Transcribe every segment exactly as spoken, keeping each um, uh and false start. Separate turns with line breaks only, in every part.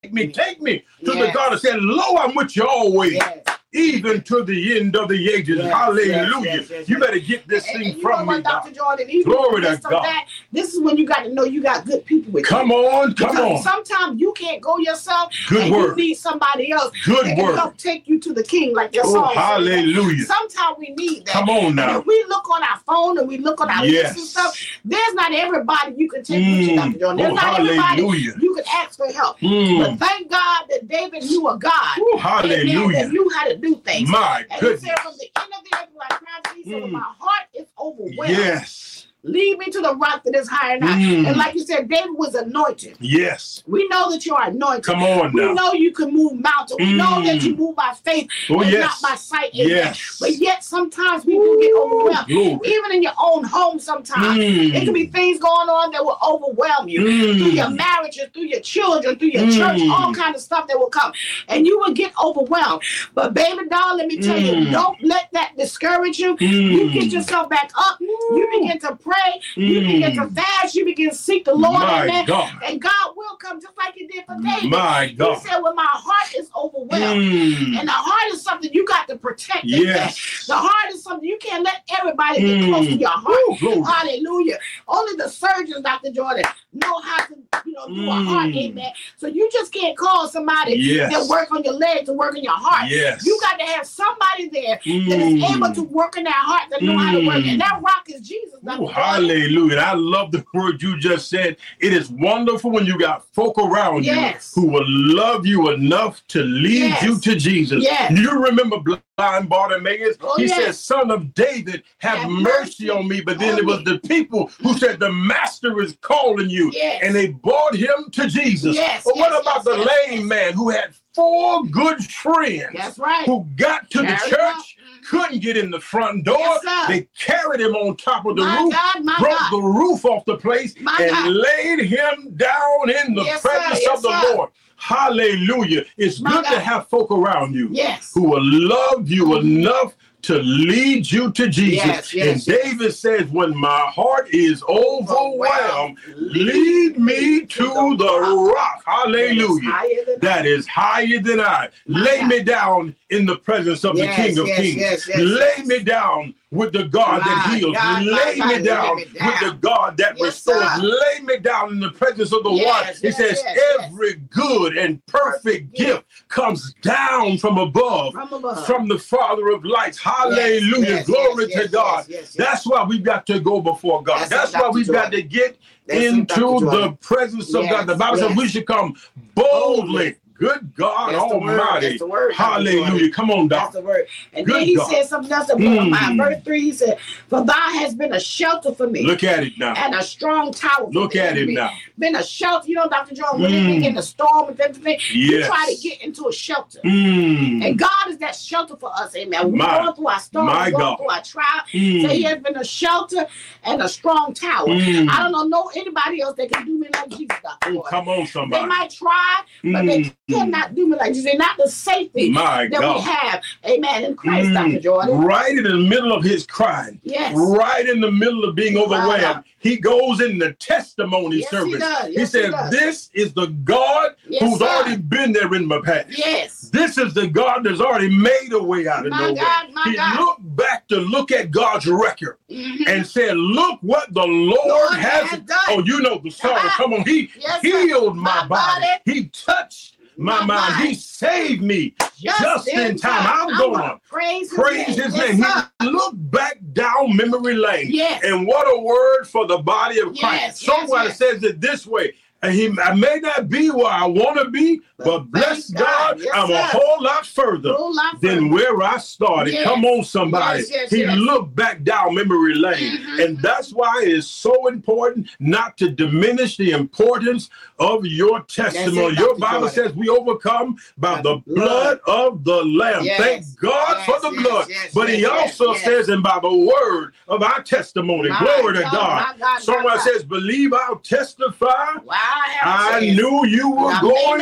me, take me to
yes.
the God that said, lo, I'm with you always.
Yes.
Even to the end of the ages.
Yes,
Hallelujah.
yes, yes, yes,
you
yes.
better get this
and,
thing
and you
from
know what,
me,
Doctor
God.
Jordan, even
Glory to
of
God.
That, this is when you got to know you got good people with
come
you.
on, come
because
on.
Sometimes you can't go yourself.
Good
and
word.
You need somebody else
Good
that
word.
can help take you to the King, like your
oh,
song
hallelujah.
Sometimes we need that.
Come on now.
And if we look on our phone and we look on our
yes.
list and stuff, there's not everybody you can take mm. with you, Doctor Jordan. There's
oh,
not
hallelujah.
everybody you can ask for help.
Mm.
But thank God that David knew a God.
Oh, hallelujah.
And knew how to do things.
My
and
goodness.
He said, from the end of the earth, I cried to thee, so
mm.
my heart is overwhelmed.
Yes.
Lead me to the rock that is higher now.
Mm.
And like you said, David was anointed.
Yes.
We know that you are anointed.
Come on now.
We know you can move mountains. We
mm.
know that you move by faith
oh,
and
yes.
not by sight.
Yes.
But yet sometimes we do get overwhelmed.
Glory.
Even in your own home sometimes.
Mm.
There can be things going on that will overwhelm you.
Mm.
Through your marriages, through your children, through your
mm.
church, all kind of stuff that will come. And you will get overwhelmed. But baby doll, let me tell
mm.
you, don't let that discourage you.
Mm.
You get yourself back up. You begin to pray. You
Mm.
begin to fast. You begin to seek the Lord.
My
amen.
God.
And God will come just like He did for David.
My God.
He said, when my heart is overwhelmed.
Mm.
And the heart is something you got to protect.
Yes.
The heart is something you can't let everybody get mm. close to your heart.
Ooh,
hallelujah. Only the surgeons, Doctor Jordan, know how to you know, do mm. a heart. Amen. So you just can't call somebody
yes.
that work on your leg to work on your heart.
Yes.
You got to have somebody there
mm.
that is able to work in that heart, that know mm. how to work. And that rock is Jesus.
Ooh, hallelujah. I love the word you just said. It is wonderful when you got folk around
yes.
you who will love you enough to lead
yes.
you to Jesus.
Yes.
You remember blind Bartimaeus?
Oh,
he
yes.
said, son of David, have, have mercy, mercy on me. But then oh, it was the people who said, the master is calling you.
Yes.
And they brought him to Jesus.
Yes.
But what
yes,
about
yes,
the
yes,
lame
yes.
man who had four good friends
That's right.
who got to
Carry
the church, couldn't get in the front door.
Yes,
they carried him on top of the
my
roof,
God, my
broke
God.
the roof off the place,
my
and
God.
laid him down in the
yes,
presence
yes,
of the
sir.
Lord. Hallelujah. It's
my
good
God.
to have folk around you
yes.
who will love you mm-hmm. enough to lead you to Jesus.
Yes, yes,
and
yes.
David says, when my heart is overwhelmed, lead me to the, the rock. Hallelujah. That is higher than I. My Lay God. me down in the presence of
yes,
the King of
yes,
Kings.
Yes, yes,
Lay
yes.
me down with the God
my
that heals.
God,
Lay
God,
me down
me
with the God that
yes,
restores.
Sir.
Lay me down in the presence of the
yes,
one. He
yes,
says,
yes,
every
yes.
good and perfect, perfect gift yes. comes down from above,
from, above.
from the Father of lights. Hallelujah. Yes, yes, Glory
yes,
to God.
Yes, yes, yes.
That's why we've got to go before God. That's, That's why we've Jordan. got to get That's into the presence of yes, God. The Bible yes. says we should come boldly. Good God
That's
Almighty.
That's the word.
Hallelujah. Come on, Doc.
That's the word. And
Good
then he
God.
said something else about mm. my verse three. He said, for thou hast been a shelter for me.
Look at it now.
And a strong tower for
Look
me.
at it
been,
now.
Been a shelter. You know, Doctor John, when mm. they be in the storm and everything,
yes.
you try to get into a shelter.
Mm.
And God is that shelter for us. Amen. We're
my,
going through our storm. We're going
God.
through our trial.
Mm.
So he has been a shelter and a strong tower. Mm. I don't know no anybody else that can do me like Jesus, Doctor
Oh, come on, somebody.
They might try,
mm.
but they cannot do me like Jesus. They're not the safety
My
that
God.
we have. Amen. In Christ,
mm.
Doctor Jordan.
Right in the middle of his crying.
Yes.
Right in the middle of being overwhelmed. Right. He goes in the testimony
yes,
service.
He, does. Yes,
he said,
he does.
this is the God
yes,
who's
sir.
already been there in my past.
Yes.
This is the God that's already made a way out of
my
no
God,
way.
My
he
God.
looked back to look at God's record mm-hmm. and said, look what the Lord,
Lord
has,
has done.
Oh, you know the song.
Uh-huh.
Come on. He
yes,
healed my,
my
body.
body.
He touched my, my mind. mind. He saved me just,
just
in, in time. time. I'm going to
praise,
praise his name. His
yes,
name. He looked back down memory lane.
Yes.
And what a word for the body of Christ.
Yes,
Songwriter
yes, yes.
says it this way. And he, I may not be where I want to be, but, but bless God, God
yes,
I'm
sir.
a whole lot further
whole lot
than
further.
where I started.
Yes.
Come on, somebody.
Yes, yes,
he
yes.
looked back down memory lane.
Mm-hmm.
And that's why it's so important not to diminish the importance of your testimony.
It,
your Bible Jordan. says we overcome by, by the blood. blood of the Lamb.
Yes.
Thank God
yes,
for the
yes,
blood.
yes,
but
yes,
he
yes,
also
yes.
says, and by the word of our testimony.
My
Glory to
God,
God.
God
Someone says, believe I'll testify.
Well, I,
I knew you were
I
going
may not have a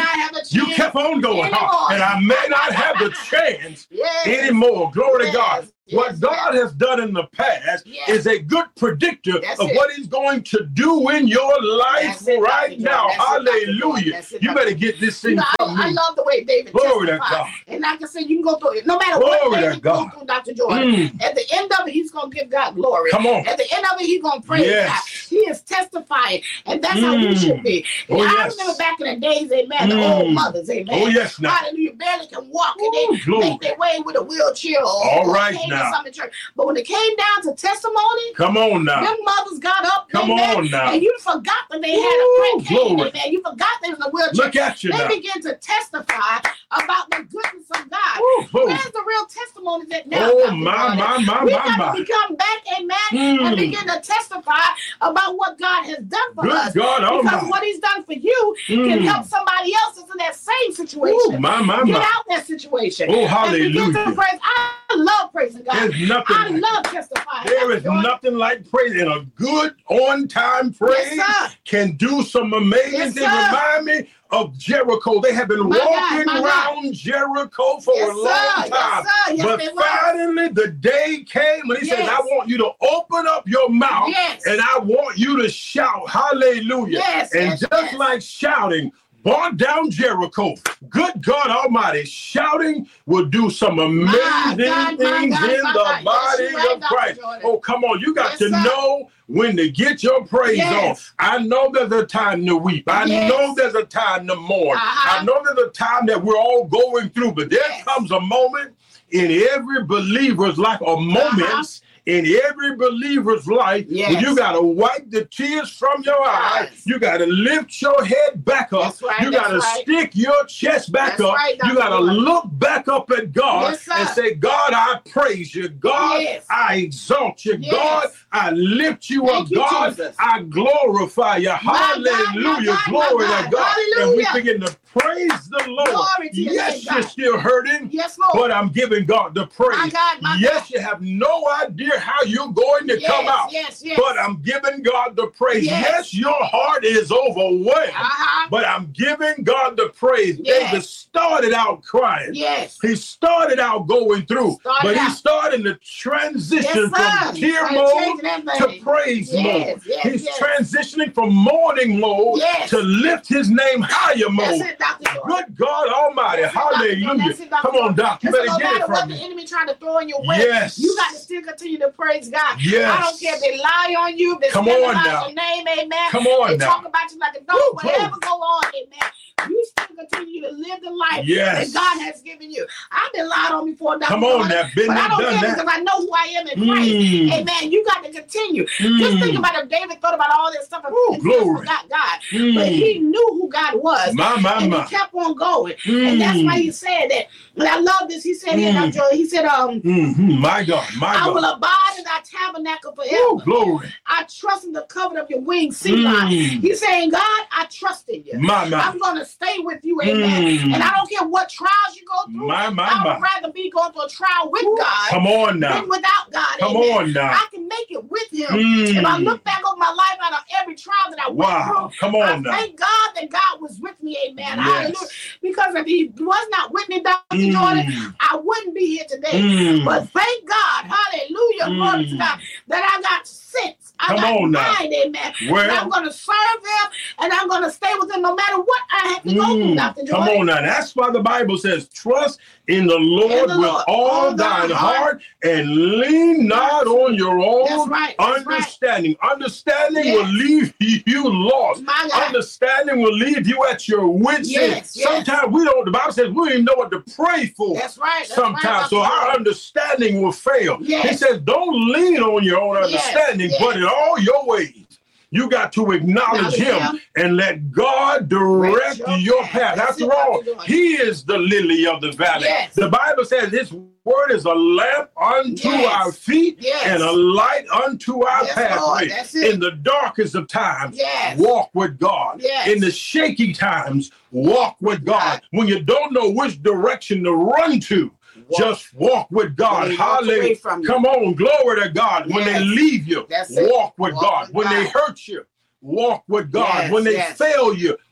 You kept on going, huh? And I may not have the chance yes. anymore. Glory yes. to God. Yes. What God yes. has done in the past yes. is a good predictor That's of it. what he's going to do in your life it, right now. That's Hallelujah. It, you better get this thing
you know,
from
I,
me.
I love the way David
Glory
testified.
to God.
And like I said, you can go through it. No matter
glory
what David goes through, Doctor Jordan, mm. at the end of it, he's going to give God glory.
Come on.
At the end of it, he's going to praise
yes.
God. He is testifying. And that's mm. how you should be. And
oh,
I
yes.
remember back in the days, amen, mm. the old mothers, amen.
Oh, yes, now.
Hallelujah. Barely can walk.
Ooh,
and they
glory.
make their way with a wheelchair. Or,
All
or
right now.
Something church. But when it came down to testimony,
come on now.
Them mothers got up.
Come
amen,
on now.
And you forgot that they
Ooh,
had a great
glory.
cane. You forgot they was in a wheelchair.
Look at you
they
now.
began to testify about the goodness of God.
Ooh,
Where's the real testimony that now?
Oh, my, my, my,
we
my,
got
my.
to become back, amen, mm. and begin to testify about what God has done for
Good
us.
God, oh
because
my.
what he's done for you
mm.
can help somebody else that's in that same situation.
Ooh, my, my,
Get
my.
out that situation.
Oh, hallelujah.
And begin to praise. I love praising God.
There's nothing
I
like
love testifying.
There is nothing like praise. And a good on-time praise
yes,
can do some amazing
yes,
things. Remind me of Jericho. They have been
my
walking
God,
around
God.
Jericho for
yes,
a long
sir.
time.
Yes, yes,
but finally the day came when he
yes.
says, I want you to open up your mouth
yes.
and I want you to shout hallelujah.
Yes,
and
yes,
just
yes.
like shouting brought down Jericho. Good God Almighty, shouting will do some amazing
God,
things
God,
in
God,
the
God.
body
Yes, right,
of Christ. Oh, come on. You got
yes,
to
sir.
know when to get your praise
yes.
on. I know there's a time to weep. I
yes.
know there's a time to mourn.
Uh-huh.
I know there's a time that we're all going through, but there
yes.
comes a moment in every believer's life, or moments uh-huh. in every believer's life,
yes.
when you got to wipe the tears from your eyes.
Yes.
You got to lift your head back up.
That's right,
you got to
right.
stick your chest back
that's
up.
Right,
you got to look back up at God
yes,
and say, God, I praise you. God,
yes.
I exalt you.
Yes.
God, I lift you
Thank
up.
You,
God,
Jesus.
I glorify you.
My
Hallelujah.
God,
Glory
God,
to God.
Hallelujah.
And we begin to praise the Lord.
Glory to
yes,
your
you're
God.
still hurting.
Yes, Lord.
But I'm giving God the praise.
My God, my
yes,
God.
you have no idea how you're going to
yes,
come out.
Yes, yes.
But I'm giving God the praise.
Yes,
yes your heart is overwhelmed.
Uh-huh.
But I'm giving God the praise.
Yes.
David started out crying.
Yes.
He started out going through.
Started
but
out.
he started to transition
yes,
from tear
mode
to praise
yes,
mode.
Yes,
He's
yes.
transitioning from mourning mode
yes.
to lift his name higher mode.
That's it, Doctor
Good God Almighty.
That's
Hallelujah.
it,
Come on, Doc. You better
no
get it from
what
me.
the enemy trying to throw in your way.
Yes.
You got to still continue to praise God.
Yes.
I don't care if they lie on you, if they
Come
spell
on
out
now.
your name, amen.
Come on
they
now.
talk about you like a dog,
Woo,
whatever
woo.
go on, amen. You still continue to live the life
yes.
that God has given you. I've been lied on before, Doctor
Come on now, been
but I don't
done
care
that.
because I know who I am in Christ.
Mm.
Amen. You got to continue.
Mm.
Just think about if David thought about all this stuff and
Ooh, glory.
forgot God.
Mm.
But he knew who God was.
My, my,
and
my.
he kept on going.
Mm.
And that's why he said that. And I love this. He said, mm. here, Joy, he said, um,
mm-hmm. my God, my
I
God.
will abide in thy tabernacle forever.
Ooh, glory.
I trust in the covenant of your wings, Selah.
Mm.
He's saying, God, I trust in you.
My, my.
I'm going to stay with you, amen.
Mm.
And I don't care what trials you go through.
My, my,
I would
my.
rather be going through a trial with
Ooh.
God
Come on now.
than without God.
Come
amen.
on now.
I can make it with him.
Mm.
If I look back over my life out of every trial that I
wow.
went through,
Come on
I
now.
thank God that God was with me, amen.
Yes.
Hallelujah. Because if he was not with me, Doctor
Mm.
Jordan, I wouldn't be here today.
Mm.
But thank God, hallelujah,
Mm.
glory to God, that I got sense. I
Come
got
on now.
mind, amen.
Well,
and I'm going to serve him, and I'm going to stay with him no matter what I have to go through,
mm,
Doctor Jordan.
come on now. That's why the Bible says, trust in the Lord
In the
with
Lord.
all
All
thine
thine
heart,
heart.
and lean not on your own
That's right. That's
understanding.
right.
Understanding
Yes.
will leave you lost.
My God.
Understanding will leave you at your wits' end.
Yes, yes.
Sometimes we don't, the Bible says we don't even know what to pray for.
That's right. That's
Sometimes,
right,
so
Doctor
our
Jordan.
understanding will fail.
Yes.
He says, don't lean on your own
Yes,
understanding,
yes.
but in all your ways, you got to acknowledge
Acknowledge
him,
him.
and let God direct
Direct your
your
path.
path.
That's
After
it,
all,
Doctor Jordan.
he is the lily of the valley.
Yes.
The Bible says his word is a lamp unto
Yes.
our feet
Yes.
and a light unto our
Yes,
pathway.
Lord. That's it.
In the darkest of times,
Yes.
walk with God.
Yes.
In the shaky times, walk with God.
Right.
When you don't know which direction to run to,
Walk.
just walk with God.
When they walk away
Hallelujah.
from you.
Come on, glory to God. When
Yes.
they leave you,
That's it.
walk with
Walk
God.
with
When they
God.
hurt you, walk with God.
Yes,
When they
yes.
fail you,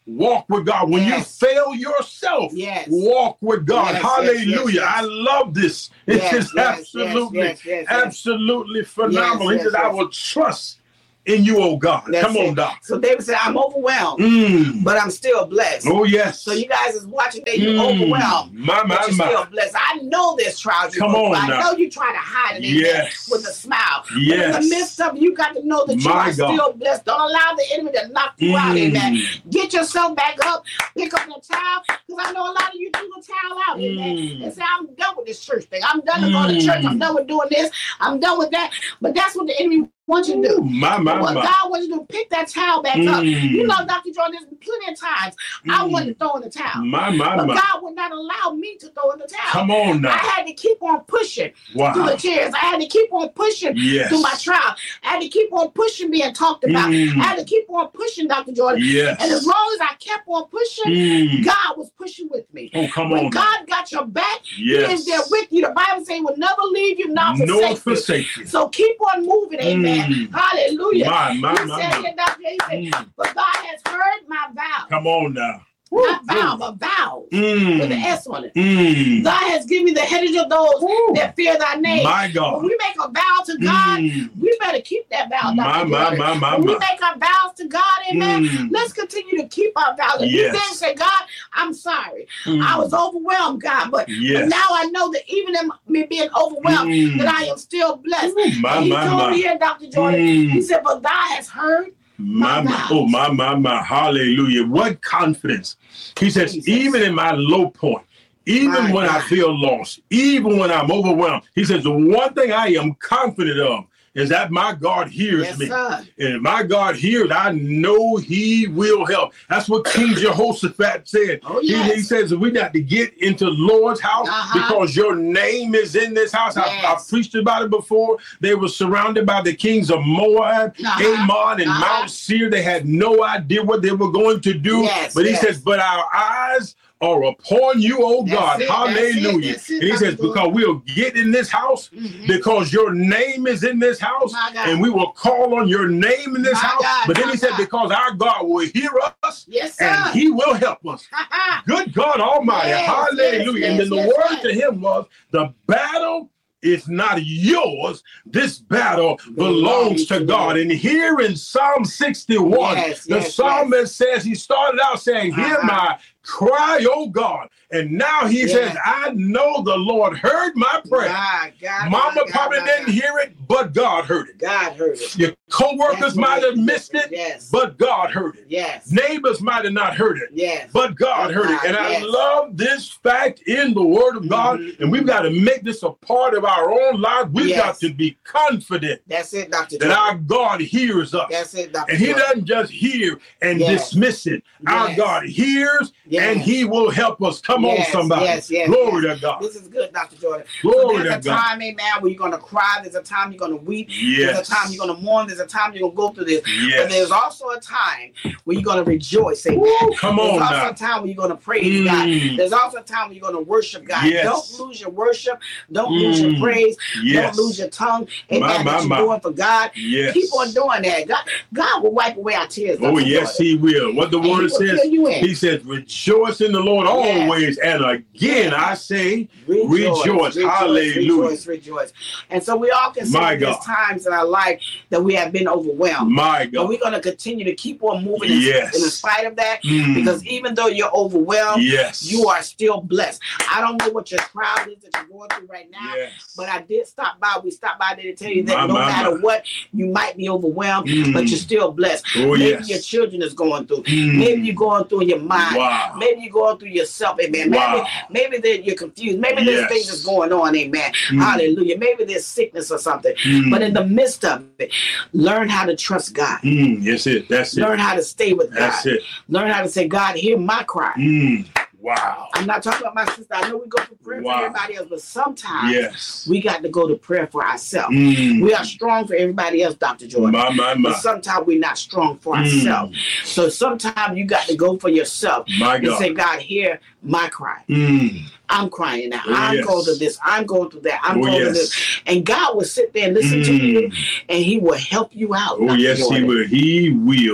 walk with God. When yes. you fail yourself,
yes.
walk with God. Yes, Hallelujah. Yes, yes, yes. I love this. It's
yes,
just
yes,
absolutely,
yes, yes, yes,
absolutely phenomenal.
Yes,
he said,
yes,
I
yes.
will trust in you, oh God.
That's
Come on,
it.
Doc.
So David said, I'm overwhelmed,
mm.
but I'm still blessed.
Oh, yes.
So you guys is watching that you're
mm.
overwhelmed,
my, my,
but you're
my.
still blessed. I know there's trials you
Come
go
on
through.
now.
I know you try to hide it
yes.
with a smile.
Yes.
But in the midst of it, you got to know that you
my
are
God.
still blessed. Don't allow the enemy to knock you
mm.
out, amen. Get yourself back up, pick up the towel, because I know a lot of you threw the towel out, amen,
mm.
and say, I'm done with this church thing. I'm done with going to church. I'm done with doing this. I'm done with that. But that's what the enemy wants you to do.
My, my,
what
my.
God wants you to do, pick that towel back
mm.
up. You know, Doctor Jordan, there's plenty of times mm. I wanted to throw in the towel.
My, my,
but
my.
God would not allow me to throw in the towel.
Come on now.
I had to keep on pushing
wow.
through the tears. I had to keep on pushing
yes.
through my trial. I had to keep on pushing being talked about.
Mm.
I had to keep on pushing, Doctor Jordan.
Yes.
And as long as I kept on pushing,
mm.
God was pushing with me.
Oh, come
when
on.
God now. got your back,
yes.
He is there with you. The Bible says He will never leave you, nor forsake,
nor forsake
you.
you.
So keep on moving, amen.
Mm.
Hallelujah.
My, my,
he
my,
said,
my.
Doctor, he said, mm. but God has heard my vow.
Come on now.
Not vow, but vows
mm.
with an S on it.
Mm.
God has given me the heritage of those Woo. that fear thy name.
My God.
When we make a vow to God,
mm.
we better keep that vow.
My, my, my, my,
when
my.
we make our vows to God, amen,
mm.
let's continue to keep our vows. If
yes.
you then say, God, I'm sorry.
Mm.
I was overwhelmed, God, but,
yes.
but now I know that even in me being overwhelmed,
mm.
that I am still blessed.
Ooh, my,
and he
my,
told
my.
me here, Doctor Jordan,
mm.
he said, but God has heard
My,
my
my, oh, my, my, my, hallelujah. What confidence. He says, Jesus. Even in my low point, even my when God. I feel lost, even when I'm overwhelmed, he says, the one thing I am confident of is that my God hears
yes,
me.
Sir.
And if my God hears, I know he will help. That's what King Jehoshaphat said.
Oh, yes.
he, he says, we got to get into the Lord's house uh-huh. because your name is in this house. Yes. I, I preached about it before. They were surrounded by the kings of Moab, uh-huh. Ammon, and uh-huh. Mount Seir. They had no idea what they were going to do.
Yes,
but he
yes.
says, but our eyes are upon you, oh
that's
God.
It,
hallelujah.
that's it, that's it,
and he says,
good.
because we'll get in this house, mm-hmm. because your name is in this house, and we will call on your name in this
my
house.
God,
but then he said,
God.
because our God will hear us,
yes, sir.
and he will help us. Good God Almighty.
Yes,
hallelujah.
Yes,
and then
yes,
the
yes,
word
yes.
to him was, the battle is not yours. This battle belongs to God. And here in Psalm sixty-one,
yes,
the
yes,
psalmist
yes.
says, he started out saying, hear uh-huh. my cry, oh God. And now he yes. says, I know the Lord heard my prayer.
God, God,
Mama
God,
probably
God,
didn't
God.
hear it, but God heard it.
God heard it.
Your co-workers might have missed it,
yes.
but God heard it.
Yes.
Neighbors might have not heard it,
yes.
but God
oh,
heard
God,
it. And
yes.
I love this fact in the Word of God,
mm-hmm.
and we've got to make this a part of our own life. We've
yes.
got to be confident
That's it, Doctor
that our God hears us.
That's it, Doctor
And he
Jordan.
doesn't just hear and
yes.
dismiss it.
Yes.
Our God hears
yes.
and he will help us. Come
yes.
on, somebody.
Yes. Yes.
Glory
yes.
to God.
This is good, Doctor Jordan.
Glory
so there's
to
a
God.
time, amen, where you're going to cry. There's a time you're going to weep.
Yes.
There's a time you're going to mourn. There's a time you're going to go through this.
Yes.
But there's also a time where you're going to rejoice, amen.
Woo, come
there's
on
also
now.
a time where you're going to praise
mm.
God. There's also a time where you're going to worship God.
Yes.
Don't lose your worship. Don't
mm.
lose your praise.
Yes.
Don't lose your tongue. Amen.
My, my,
that you're
my.
doing for God.
Yes.
Keep on doing that. God, God will wipe away our tears.
Oh,
Doctor
yes,
Jordan.
he will. What the
And
word
he will
says,
fill you in.
he says, rejoice in the Lord
Yes.
always. And again, I say,
Rejoice,
rejoice.
rejoice,
Hallelujah.
Rejoice, rejoice. And so we all can say there's times in our life that we have been overwhelmed.
My God.
But we're going to continue to keep on moving
yes.
in, in spite of that.
Mm.
Because even though you're overwhelmed,
yes.
you are still blessed. I don't know what your trial is that you're going through right now,
yes.
but I did stop by. We stopped by there to tell you that
my,
no
my,
matter
my.
what, you might be overwhelmed,
mm.
but you're still blessed.
Oh,
Maybe
yes.
your children is going through.
Mm.
Maybe you're going through in your mind.
Wow.
Maybe you're going through yourself. Amen. Maybe,
wow.
maybe that you're confused. Maybe there's
yes.
things that's going on. Amen.
Mm.
Hallelujah. Maybe there's sickness or something.
Mm.
But in the midst of it, learn how to trust God.
Mm. That's it. That's it.
Learn how to stay with God.
That's it.
Learn how to say, God, hear my cry.
Mm. Wow.
I'm not talking about my sister. I know we go to prayer
wow.
for everybody else, but sometimes
yes.
we got to go to prayer for ourselves.
Mm.
We are strong for everybody else, Doctor Jordan.
My, my, my.
But sometimes we're not strong for
mm.
ourselves. So sometimes you got to go for yourself
my
and
God.
say, God, hear my cry.
Mm.
I'm crying now.
Oh,
I'm
yes.
going through this. I'm going through that. I'm
oh,
going
yes.
through this. And God will sit there and listen
mm.
to you, and he will help you out.
Oh,
Doctor
yes,
Jordan.
he will. He will.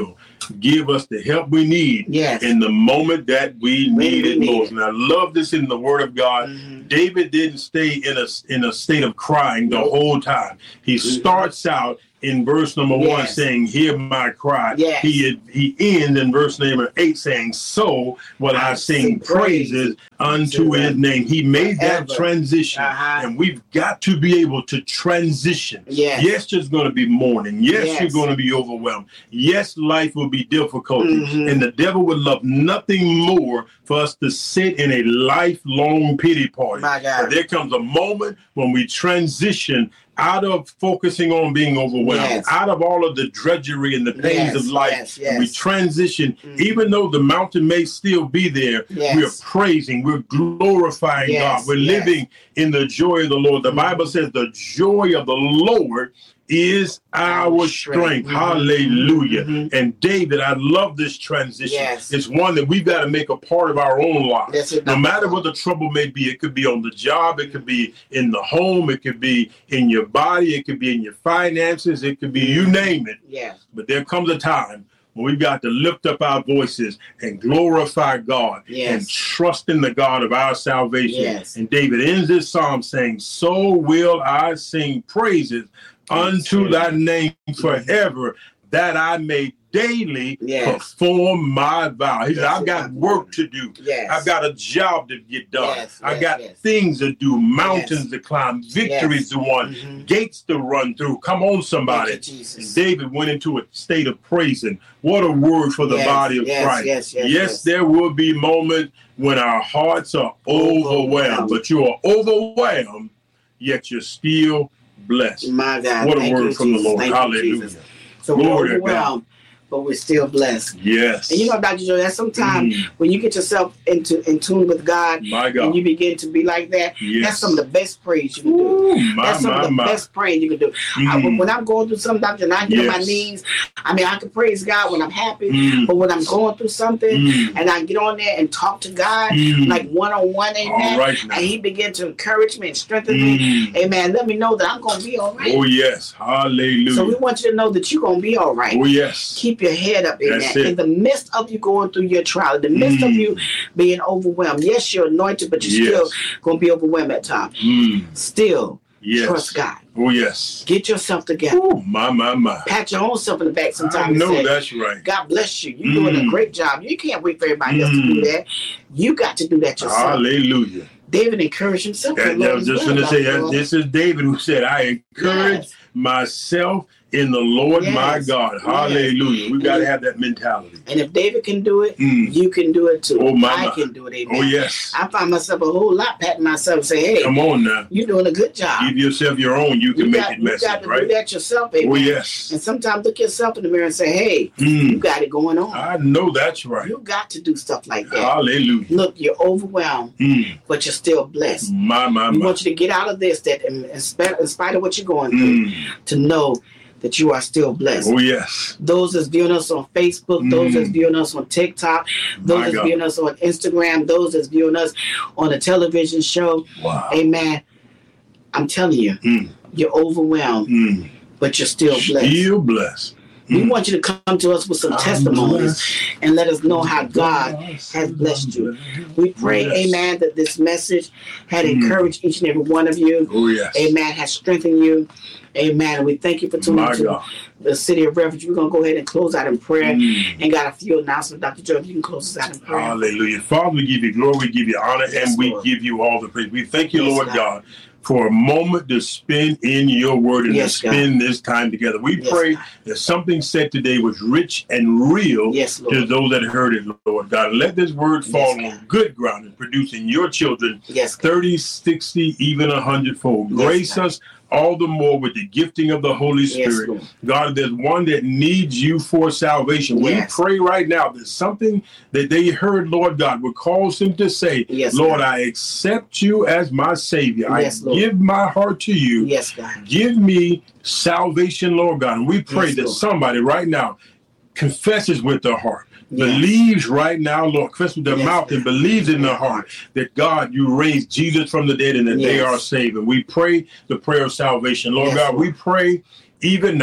give us the help we need
yes.
in the moment that we
When
need
we
it
need
most.
it.
And I love this in the Word of God.
Mm-hmm.
David didn't stay in a in a state of crying the whole time. He mm-hmm. starts out in verse number yes. one saying, "Hear my cry."
Yes.
He he ends in verse number eight saying, "So will I, I sing, sing praises unto His name." He made Forever. that transition, uh-huh. and we've got to be able to transition.
Yes,
yes there's going to be mourning. Yes,
yes,
you're going to be overwhelmed. Yes, life will be difficult,
mm-hmm.
and the devil would love nothing more for us to sit in a lifelong pity party.
My God.
But there comes a moment when we transition out of focusing on being overwhelmed,
yes.
out of all of the drudgery and the pains
yes,
of life,
yes, yes.
and we transition,
mm-hmm.
even though the mountain may still be there,
yes.
we're praising, we're glorifying
yes,
God, we're
yes.
living in the joy of the Lord. The mm-hmm. Bible says the joy of the Lord is our strength.
Mm-hmm.
Hallelujah.
Mm-hmm.
And David, I love this transition.
Yes.
It's one that we've got to make a part of our own lives.
Yes,
no matter what the trouble may be, it could be on the job, it could be in the home, it could be in your body, it could be in your finances, it could be, you name it.
Yes.
But there comes a time when we've got to lift up our voices and glorify God
yes.
and trust in the God of our salvation.
Yes.
And David ends this psalm saying, "So will I sing praises unto thy name forever, that I may daily
yes.
perform my vow." He said,
yes,
I've got work to do.
Yes.
I've got a job to get done.
Yes,
I've
yes,
got
yes.
things to do, mountains
yes.
to climb, victories
yes.
to win,
mm-hmm.
gates to run through. Come on, somebody.
You,
and David went into a state of praising. What a word for the
yes,
body of
yes,
Christ.
Yes, yes,
yes,
yes,
there will be moments when our hearts are overwhelmed,
overwhelmed.
but you are overwhelmed, yet you're still blessed.
My God.
What a
Thank
word
you,
from
Jesus.
the Lord.
Thank
Hallelujah.
You, Jesus. So
Glory
we're overwhelmed, but we're still blessed.
Yes.
And you know, Doctor Joe, that's sometimes
mm.
when you get yourself into in tune with God,
my God,
and you begin to be like that,
yes.
that's some of the best praise you can do.
Ooh, my,
that's some
my,
of the
my.
best praise you can do.
Mm.
I, when I'm going through something, Doctor, and I get
yes.
on my knees, I mean, I can praise God when I'm happy,
mm.
but when I'm going through something,
mm.
and I get on there and talk to God,
mm.
like one-on-one, amen,
right
and He begin to encourage me and strengthen
mm.
me, amen, let me know that I'm going to be all right.
Oh, yes. Hallelujah.
So we want you to know that you're going to be all right.
Oh, yes.
Keep your head up, amen.
That's it.
In the midst of you going through your trial, in the midst mm. of you being overwhelmed, yes, you're anointed, but you're
yes.
still going to be overwhelmed at times.
Mm.
Still,
yes.
trust God.
Oh, yes.
Get yourself together.
Ooh, my, my, my.
Pat your own self in the back sometimes.
I know
and say,
that's right.
God bless you. You're
mm.
doing a great job. You can't wait for everybody
mm.
else to do that. You got to do that yourself.
Hallelujah.
David encouraged himself.
I was just going to say, that this is David who said, I encourage
yes.
myself in the Lord
yes.
my God. Hallelujah.
Yes.
We've got to have that mentality.
And if David can do it,
mm.
you can do it too.
Oh, my,
I
my.
can do it. Amen.
Oh, yes.
I find myself a whole lot patting myself and say, hey,
come on now.
You're doing a good job.
Give yourself your own. You can
you
make
got,
it messy,
You got to
right?
do that yourself, amen.
Oh, yes.
And sometimes look yourself in the mirror and say, hey,
mm.
you got it going on.
I know that's right.
You got to do stuff like that.
Hallelujah.
Look, you're overwhelmed,
mm.
but you're still blessed.
My, my,
we
my.
want you to get out of this, that in, in, spite, in spite of what you're going through,
mm.
to know that you are still blessed.
Oh, yes.
Those that's viewing us on Facebook,
mm.
those that's viewing us on TikTok, those
My
that's
God.
viewing us on Instagram, those that's viewing us on a television show.
Wow.
Amen. I'm telling you,
mm.
you're overwhelmed,
mm.
but you're still blessed.
Still blessed.
We
mm.
want you to come to us with some
I'm
testimonies
blessed.
and let us know how God has blessed you. We pray,
yes.
amen, that this message had
mm.
encouraged each and every one of you.
Oh, yes.
Amen. Has strengthened you. Amen. And we thank you for tuning
My
to
God.
the City of Refuge. We're going to go ahead and close out in prayer.
Mm.
And got a few announcements. Doctor Joe, if you can close us out in prayer.
Hallelujah. Father, we give you glory, we give you honor,
Yes,
and we
Lord.
give you all the praise. We thank you,
Yes,
Lord
God.
God, for a moment to spend in your word and
Yes,
to spend this time together. We
Yes,
pray
God.
that something said today was rich and real
Yes, Lord.
to those that heard it, Lord God. And let this word fall
Yes,
on
God.
good ground and produce in your children
Yes, God.
thirty, sixty, even a hundredfold.
Yes,
Grace
God.
us all the more with the gifting of the Holy
Yes,
Spirit.
Lord.
God, there's one that needs you for salvation.
Yes.
We pray right now that something that they heard, Lord God, would cause them to say,
Yes,
Lord,
God.
I accept you as my Savior.
Yes,
I
Lord.
give my heart to you.
Yes, God.
Give me salvation, Lord God. And we pray
Yes,
that
Lord.
somebody right now confesses with their heart,
Yes.
believes right now, Lord, confesses with their
Yes,
mouth and
God.
believes in their heart that God, you raised Jesus from the dead and that they
Yes.
are saved. And we pray the prayer of salvation. Lord
Yes,
God,
Lord.
we pray even now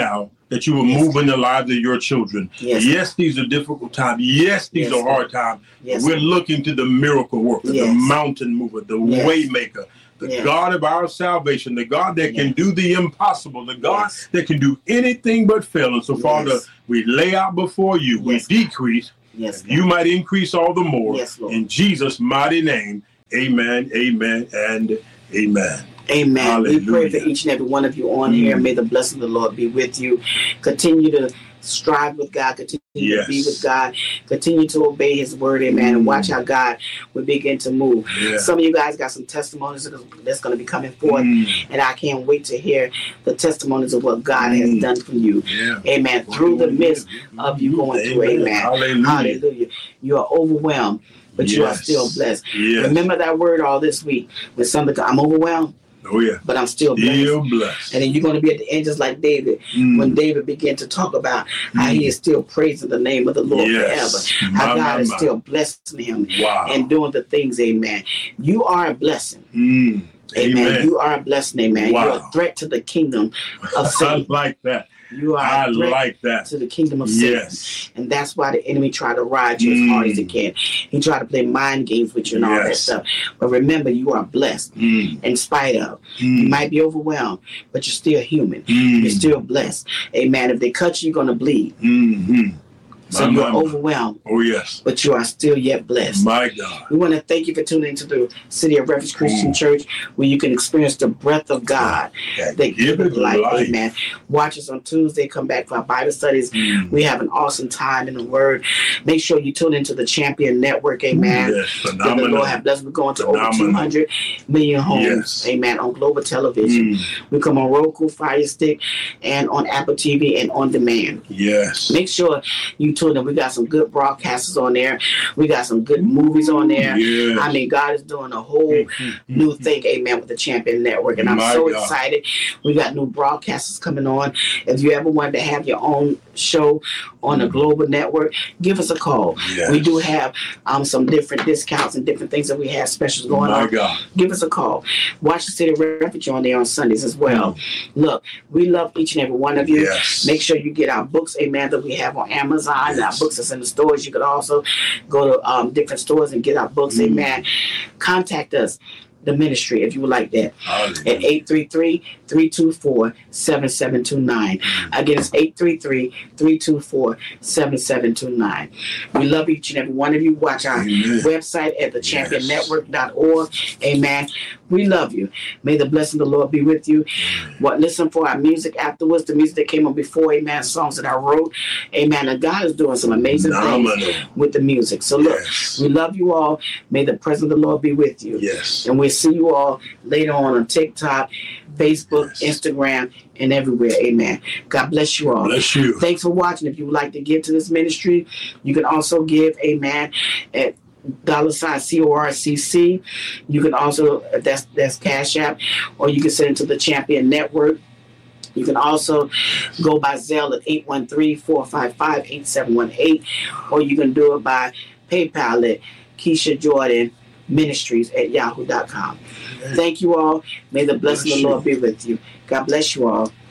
that you will yes. move in the lives of your children. Yes, yes these are difficult times. Yes, these yes, are hard times. Yes, we're looking to the miracle worker, yes. the mountain mover, the yes. way maker, the yes. God of our salvation, the God that yes. can do the impossible, the God yes. that can do anything but fail. And so, yes. Father, we lay out before you, yes. we decrease, yes, you might increase all the more. Yes, Lord. In Jesus' mighty name, amen, amen, and amen.
Amen. Hallelujah. We pray for each and every one of you on mm. here. May the blessing of the Lord be with you. Continue to strive with God. Continue yes. to be with God. Continue to obey his word. Amen. Mm. And watch how God will begin to move. Yeah. Some of you guys got some testimonies that's going to be coming forth. Mm. And I can't wait to hear the testimonies of what God mm. has done for you. Yeah. Amen. Well, through the midst of you going amen. Through. Amen. Hallelujah. Hallelujah. You are overwhelmed, but yes. you are still blessed. Yes. Remember that word all this week. When somebody comes, I'm overwhelmed.
Oh, yeah.
But I'm still blessed.
Still blessed.
And then you're going to be at the end just like David. Mm. When David began to talk about how mm. he is still praising the name of the Lord yes. forever. How my, God my, is my. still blessing him wow. and doing the things, amen. You are a blessing. Mm. Amen. Amen. You are a blessing, amen. Wow. You're a threat to the kingdom of Satan.
I like that.
You are
I
a threat
like that.
to the kingdom of Satan. Yes. And that's why the enemy tried to ride you mm. as hard as he can. He tried to play mind games with you and yes. all that stuff. But remember, you are blessed mm. in spite of. Mm. You might be overwhelmed, but you're still human. Mm. You're still blessed. Amen. If they cut you, you're going to bleed. Mm-hmm. So my, you're my, overwhelmed.
Oh, yes.
But you are still yet blessed.
My God.
We want to thank you for tuning into the City of Refuge Christian mm. Church, where you can experience the breath of God that, that gives life. life. Amen. Watch us on Tuesday. Come back for our Bible studies. Mm. We have an awesome time in the Word. Make sure you tune into the Champion Network. Amen. Yes, phenomenal. That the Lord have blessed. We're going to phenomenal. over two hundred million homes. Yes. Amen. On global television. Mm. We come on Roku, Fire Stick, and on Apple T V and on demand.
Yes. Make
sure you and we got some good broadcasters on there. We got some good movies on there. Yes. I mean, God is doing a whole mm-hmm. new thing, amen, with the Champion Network. And I'm My so God. excited. We got new broadcasters coming on. If you ever wanted to have your own show on a global network, give us a call. Yes. We do have um, some different discounts and different things that we have specials going My on. God. Give us a call. Watch the City of Refuge on there on Sundays as well. Mm. Look, we love each and every one of you. Yes. Make sure you get our books, amen, that we have on Amazon. Yes. Our books that's in the stores. You could also go to um, different stores and get our books. Mm. Amen. Contact us, the ministry, if you would like that, Hallelujah. At eight three three, three two four, seven seven two nine. Mm. Again, it's eight three three, three two four, seven seven two nine. We love each and every one of you. Watch our Amen. Website at the champion network dot org. Amen. We love you. May the blessing of the Lord be with you. What listen for our music afterwards, the music that came on before, amen, songs that I wrote. Amen. And God is doing some amazing Phenomenal. things with the music. So look, yes. we love you all. May the presence of the Lord be with you. Yes. And we'll see you all later on on TikTok, Facebook, yes. Instagram, and everywhere. Amen. God bless you all.
Bless you.
Thanks for watching. If you would like to give to this ministry, you can also give, amen, at dollar sign C O R C C. You can also, that's that's Cash App, or you can send it to the Champion Network. You can also go by Zelle at eight one three, four five five, eight seven one eight, or you can do it by PayPal at Keisha Jordan Ministries at yahoo dot com. Thank you all. May the blessing of the Lord be with you. God bless you all.